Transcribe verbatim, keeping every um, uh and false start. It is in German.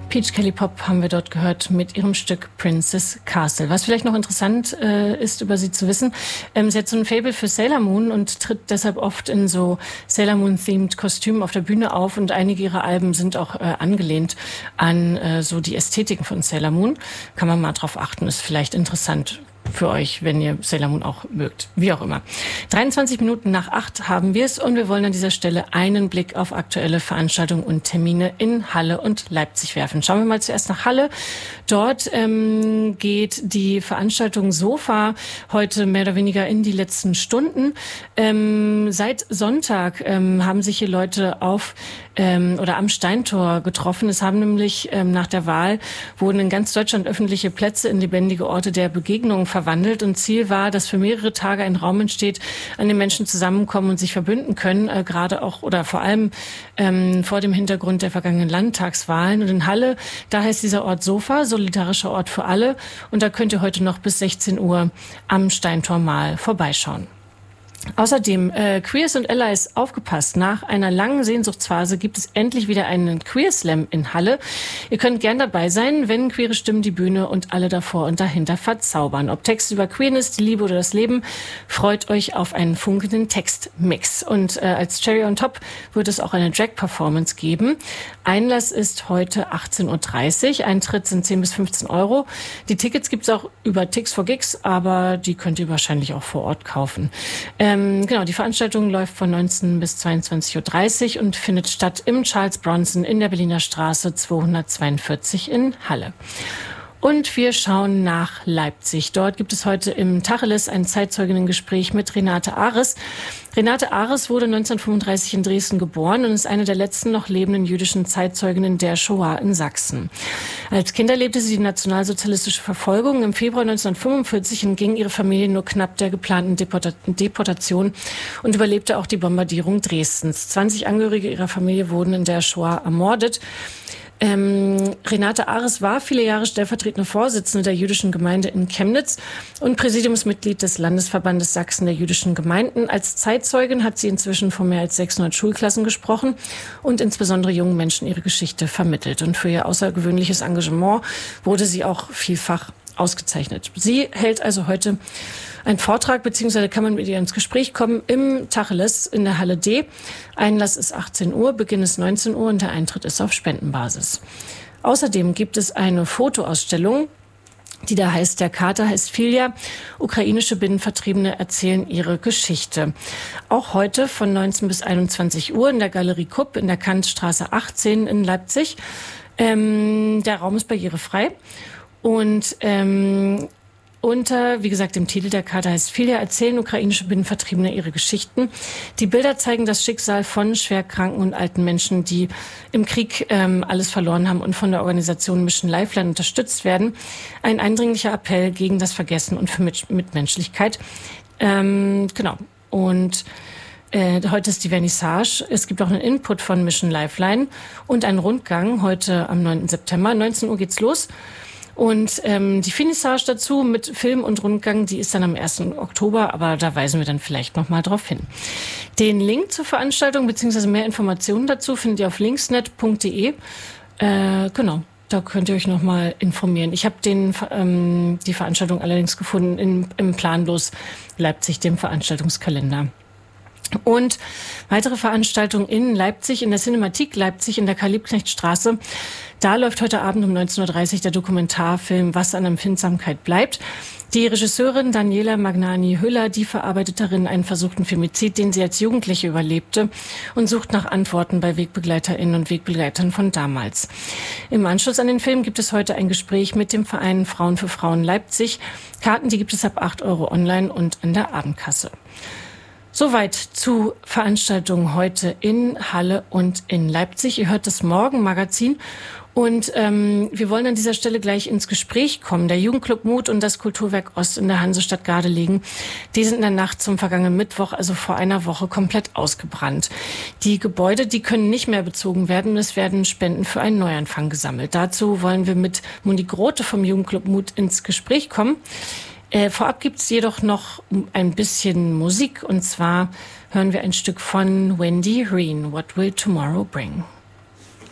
Peach Kelly Pop haben wir dort gehört mit ihrem Stück Princess Castle. Was vielleicht noch interessant äh, ist, über sie zu wissen, ähm, sie hat so ein Faible für Sailor Moon und tritt deshalb oft in so Sailor Moon-themed Kostümen auf der Bühne auf und einige ihrer Alben sind auch äh, angelehnt an äh, so die Ästhetiken von Sailor Moon. Kann man mal drauf achten, ist vielleicht interessant für euch, wenn ihr Sailor Moon auch mögt. Wie auch immer. dreiundzwanzig Minuten nach acht haben wir es und wir wollen an dieser Stelle einen Blick auf aktuelle Veranstaltungen und Termine in Halle und Leipzig werfen. Schauen wir mal zuerst nach Halle. Dort ähm, geht die Veranstaltung Sofa heute mehr oder weniger in die letzten Stunden. Ähm, seit Sonntag ähm, haben sich hier Leute auf ähm, oder am Steintor getroffen. Es haben nämlich ähm, nach der Wahl wurden in ganz Deutschland öffentliche Plätze in lebendige Orte der Begegnung verwandelt und Ziel war, dass für mehrere Tage ein Raum entsteht, an dem Menschen zusammenkommen und sich verbünden können, äh, gerade auch oder vor allem ähm, vor dem Hintergrund der vergangenen Landtagswahlen. Und in Halle, da heißt dieser Ort Sofa, solidarischer Ort für alle. Und da könnt ihr heute noch bis sechzehn Uhr am Steintor mal vorbeischauen. Außerdem, äh, Queers und Allies, aufgepasst, nach einer langen Sehnsuchtsphase gibt es endlich wieder einen Queer Slam in Halle. Ihr könnt gern dabei sein, wenn queere Stimmen die Bühne und alle davor und dahinter verzaubern. Ob Texte über Queerness, die Liebe oder das Leben, freut euch auf einen funkelnden Textmix. Und äh, als Cherry on Top wird es auch eine Drag-Performance geben. Einlass ist heute achtzehn Uhr dreißig, Eintritt sind zehn bis fünfzehn Euro. Die Tickets gibt's auch über Tix for Gigs, aber die könnt ihr wahrscheinlich auch vor Ort kaufen. Ähm, genau, die Veranstaltung läuft von neunzehn bis zweiundzwanzig Uhr dreißig und findet statt im Charles Bronson in der Berliner Straße zweihundertzweiundvierzig in Halle. Und wir schauen nach Leipzig. Dort gibt es heute im Tacheles ein Zeitzeuginnengespräch mit Renate Ares. Renate Ares wurde neunzehnhundertfünfunddreißig in Dresden geboren und ist eine der letzten noch lebenden jüdischen Zeitzeuginnen der Shoah in Sachsen. Als Kind erlebte sie die nationalsozialistische Verfolgung. Im Februar neunzehnhundertfünfundvierzig entging ihre Familie nur knapp der geplanten Deportation und überlebte auch die Bombardierung Dresdens. zwanzig Angehörige ihrer Familie wurden in der Shoah ermordet. Ähm, Renate Ares war viele Jahre stellvertretende Vorsitzende der jüdischen Gemeinde in Chemnitz und Präsidiumsmitglied des Landesverbandes Sachsen der jüdischen Gemeinden. Als Zeitzeugin hat sie inzwischen vor mehr als sechshundert Schulklassen gesprochen und insbesondere jungen Menschen ihre Geschichte vermittelt. Und für ihr außergewöhnliches Engagement wurde sie auch vielfach ausgezeichnet. Sie hält also heute einen Vortrag, beziehungsweise kann man mit ihr ins Gespräch kommen im Tacheles in der Halle D. Einlass ist achtzehn Uhr, Beginn ist neunzehn Uhr und der Eintritt ist auf Spendenbasis. Außerdem gibt es eine Fotoausstellung, die da heißt, der Kater heißt Filja. Ukrainische Binnenvertriebene erzählen ihre Geschichte. Auch heute von neunzehn bis einundzwanzig Uhr in der Galerie Kupp in der Kantstraße achtzehn in Leipzig. Ähm, der Raum ist barrierefrei. Und ähm, unter, wie gesagt, dem Titel der Karte heißt Filja, erzählen ukrainische Binnenvertriebene ihre Geschichten. Die Bilder zeigen das Schicksal von schwerkranken und alten Menschen, die im Krieg ähm, alles verloren haben und von der Organisation Mission Lifeline unterstützt werden. Ein eindringlicher Appell gegen das Vergessen und für Mit- Mitmenschlichkeit. Ähm, genau. Und Äh, heute ist die Vernissage. Es gibt auch einen Input von Mission Lifeline und einen Rundgang heute am neunten September. neunzehn Uhr geht's los. Und ähm, die Finissage dazu mit Film und Rundgang, die ist dann am ersten Oktober, aber da weisen wir dann vielleicht noch mal drauf hin. Den Link zur Veranstaltung bzw. mehr Informationen dazu findet ihr auf linksnet punkt de. Äh, genau. Da könnt ihr euch noch mal informieren. Ich habe den ähm, die Veranstaltung allerdings gefunden in, im Planlos Leipzig, dem Veranstaltungskalender. Und weitere Veranstaltungen in Leipzig, in der Cinematik Leipzig in der Karl-Liebknecht-Straße. Da läuft heute Abend um neunzehn Uhr dreißig der Dokumentarfilm Was an Empfindsamkeit bleibt. Die Regisseurin Daniela Magnani-Hüller, die verarbeitet darin einen versuchten Femizid, den sie als Jugendliche überlebte und sucht nach Antworten bei WegbegleiterInnen und Wegbegleitern von damals. Im Anschluss an den Film gibt es heute ein Gespräch mit dem Verein Frauen für Frauen Leipzig. Karten, die gibt es ab acht Euro online und an der Abendkasse. Soweit zu Veranstaltungen heute in Halle und in Leipzig. Ihr hört das Morgenmagazin und ähm, wir wollen an dieser Stelle gleich ins Gespräch kommen. Der Jugendclub Mut und das Kulturwerk Ost in der Hansestadt Gardelegen, die sind in der Nacht zum vergangenen Mittwoch, also vor einer Woche, komplett ausgebrannt. Die Gebäude, die können nicht mehr bezogen werden und es werden Spenden für einen Neuanfang gesammelt. Dazu wollen wir mit Monique Grote vom Jugendclub Mut ins Gespräch kommen. Äh, vorab gibt's jedoch noch ein bisschen Musik und zwar hören wir ein Stück von Wendy Reen, What Will Tomorrow Bring?